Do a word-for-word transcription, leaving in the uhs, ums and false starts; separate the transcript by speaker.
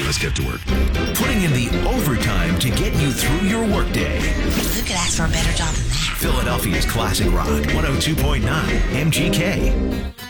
Speaker 1: Let's get to work.
Speaker 2: Putting in the overtime to get you through your workday.
Speaker 3: Who could ask for a better job than that?
Speaker 2: Philadelphia's Classic Rock one oh two point nine M G K.